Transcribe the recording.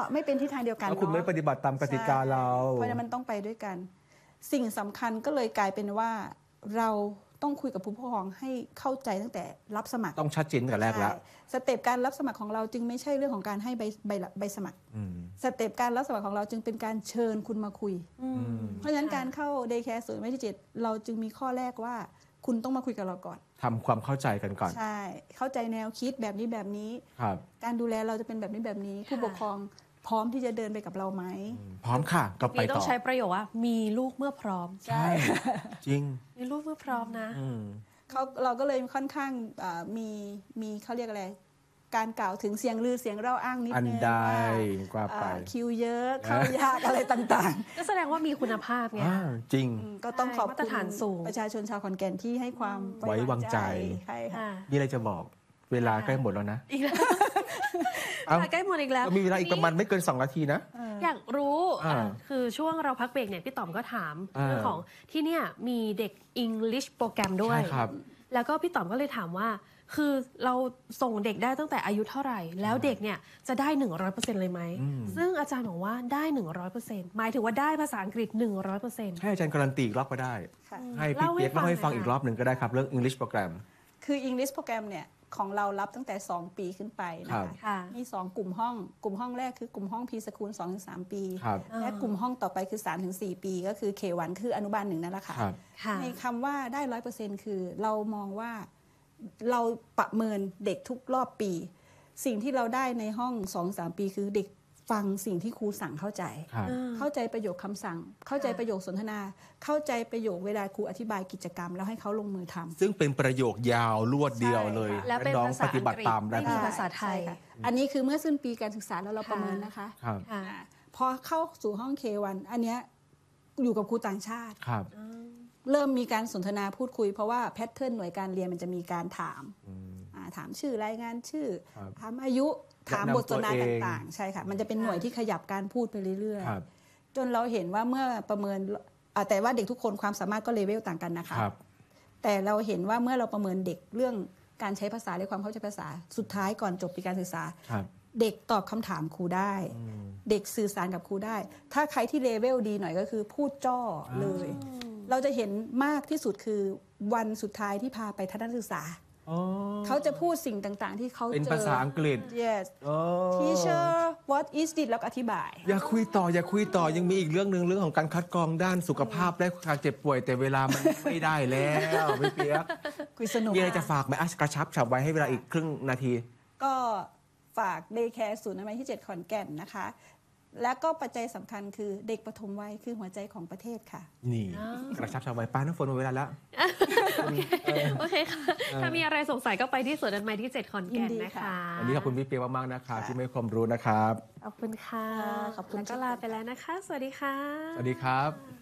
ไม่เป็นทิศทางเดียวกันเพราะคุณไม่ปฏิบัติตามกติกาเราเพราะฉะนั้นมันต้องไปด้วยกันสิ่งสำคัญก็เลยกลายเป็นว่าเราต้องคุยกับผู้ปกครองให้เข้าใจตั้งแต่รับสมัครต้องชัดเจนตั้งแต่แรกแล้วสเต็ปการรับสมัครของเราจึงไม่ใช่เรื่องของการให้ใบสมัครสเต็ปการรับสมัครของเราจึงเป็นการเชิญคุณมาคุยเพราะฉะนั้นการเข้า Daycare ศูนย์วัยที่ 7เราจึงมีข้อแรกว่าคุณต้องมาคุยกับเราก่อนทำความเข้าใจกันก่อนใช่เข้าใจแนวคิดแบบนี้การดูแลเราจะเป็นแบบนี้ผู้ปกครองพร้อมที่จะเดินไปกับเราไหมพร้อมค่ะก็ไปต่อต้องใช้ประโยคว่ามีลูกเมื่อพร้อมใช่จริงมีลูกเมื่อพร้อมนะเราก็เลยค่อนข้างมีเขาเรียกอะไรการกล่าวถึงเสียงลือเสียงเล่าอ้างนิดนึงกว่าไปคิวเยอะเข้ายากอะไรต่างๆก็แสดงว่ามีคุณภาพไงจริงก็ต้องขอบคุณประชาชนชาวขอนแก่นที่ให้ความไว้วางใจมีอะไรจะบอกเวลาใกล้หมดแล้วนะอีกแล้วใกล้หมดอีกแล้วมีเวลาอีกประมาณไม่เกิน2 นาทีนะอยากรู้คือช่วงเราพักเบรกเนี่ยพี่ต่อมก็ถามเรื่องของที่เนี่ยมีเด็ก English โปรแกรมด้วยแล้วก็พี่ต่อมก็เลยถามว่าคือเราส่งเด็กได้ตั้งแต่อายุเท่าไหร่แล้วเด็กเนี่ยจะได้ 100% เลยไหมซึ่งอาจารย์บอกว่าได้ 100% หมายถึงว่าได้ภาษาอังกฤษ 100% ให้อาจารย์การันตีอีกรอบก็ได้ให้พี่เปี๊ยกเล่าให้ฟังอีกรอบหนึ่งก็ได้ครับเรื่อง English โปรแกรมคือ English โปรแกรมเนี่ยของเรารับตั้งแต่2 ปีขึ้นไปนะคะมี2กลุ่มห้องแรกคือกลุ่มห้องพรีสคูล 2-3 ปีและกลุ่มห้องต่อไปคือ 3-4 ปีก็คือ K1 คืออนุบาล 1นั่นแหละค่ะในคำว่าได้ 100% คือเรามองว่าเราประเมินเด็กทุกรอบปีสิ่งที่เราได้ในห้อง 2-3 ปีคือเด็กฟังสิ่งที่ครูสั่งเข้าใจประโยคคำสั่งเข้าใจประโยคสนทนาเข้าใจประโยคเวลาครูอธิบายกิจกรรมแล้วให้เขาลงมือทำซึ่งเป็นประโยคยาวรวดเดียวเลยและน้องปฏิบัติตามได้ไม่มีภาษาไทยอันนี้คือเมื่อสิ้นปีการศึกษาแล้วเราประเมินนะคะพอเข้าสู่ห้อง K1 อันเนี้ยอยู่กับครูต่างชาติเริ่มมีการสนทนาพูดคุยเพราะว่าแพทเทิร์นหน่วยการเรียนมันจะมีการถามชื่อรายงานชื่อถามอายุถามบทสนทนาต่างๆใช่ค่ะมันจะเป็นหน่วยที่ขยับการพูดไปเรื่อยๆจนเราเห็นว่าเมื่อประเมินแต่ว่าเด็กทุกคนความสามารถก็เลเวลต่างกันนะคะแต่เราเห็นว่าเมื่อเราประเมินเด็กเรื่องการใช้ภาษาและความเข้าใจภาษาสุดท้ายก่อนจบปีการศึกษาเด็กตอบคำถามครูได้เด็กสื่อสารกับครูได้ถ้าใครที่เลเวลดีหน่อยก็คือพูดจ้อเลยเราจะเห็นมากที่สุดคือวันสุดท้ายที่พาไปทัศนศึกษาเขาจะพูดสิ่งต่างๆที่เขาเจอเป็นภาษาอังกฤษ yes teacher what is it แล้วอธิบายอย่าคุยต่อยังมีอีกเรื่องหนึ่งเรื่องของการคัดกรองด้านสุขภาพและการเจ็บป่วยแต่เวลามันไม่ได้แล้วพี่เปี๊ยกคุยสนุกมีอะไรจะฝากไหมกระชับฉับไว้ให้เวลาอีกครึ่งนาทีก็ฝาก Daycare ศูนย์อนามัยที่ 7 ขอนแก่นนะคะและก็ปัจจัยสำคัญคือเด็กปฐมวัยคือหัวใจของประเทศค่ะนี่กระชับชาวไว้ป้าน้ำฝนหมดเวลาแล้วโอเคค่ะถ้ามีอะไรสงสัยก็ไปที่ศูนย์อนามัยที่ 7 ขอนแก่นนะคะวันนี้ขอบคุณพี่เปียกมากๆนะคะที่ให้ความรู้นะครับขอบคุณค่ะขอบคุณก็ลาไปแล้วนะคะสวัสดีค่ะสวัสดีครับ